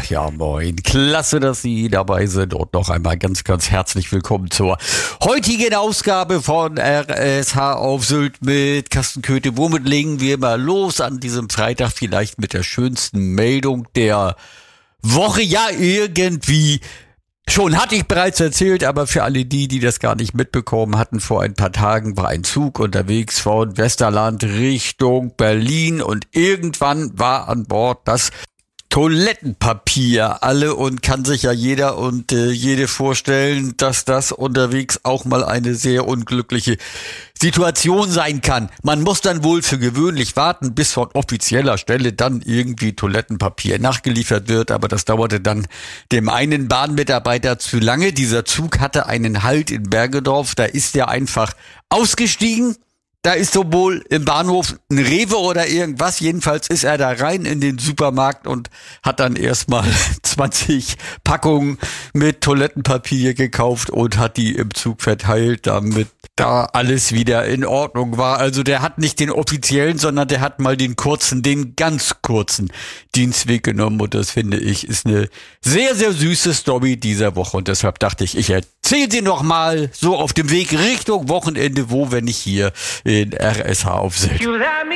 Ja, moin. Klasse, dass Sie dabei sind und noch einmal ganz, ganz herzlich willkommen zur heutigen Ausgabe von RSH auf Sylt mit Carsten Köthe. Womit legen wir mal los an diesem Freitag? Vielleicht mit der schönsten Meldung der Woche. Ja, irgendwie. Schon hatte ich bereits erzählt, aber für alle die das gar nicht mitbekommen hatten, vor ein paar Tagen war ein Zug unterwegs von Westerland Richtung Berlin und irgendwann war an Bord das Toilettenpapier alle und kann sich ja jeder und jede vorstellen, dass das unterwegs auch mal eine sehr unglückliche Situation sein kann. Man muss dann wohl für gewöhnlich warten, bis von offizieller Stelle dann irgendwie Toilettenpapier nachgeliefert wird, aber das dauerte dann dem einen Bahnmitarbeiter zu lange. Dieser Zug hatte einen Halt in Bergedorf, da ist er einfach ausgestiegen. Da ist sowohl im Bahnhof ein Rewe oder irgendwas. Jedenfalls ist er da rein in den Supermarkt und hat dann erstmal 20 Packungen mit Toilettenpapier gekauft und hat die im Zug verteilt, damit da alles wieder in Ordnung war. Also der hat nicht den offiziellen, sondern der hat mal den ganz kurzen Dienstweg genommen. Und das finde ich ist eine sehr, sehr süße Story dieser Woche. Und deshalb dachte ich erzähle sie noch mal so auf dem Weg Richtung Wochenende, wo, wenn nicht hier in RSH auf Sylt.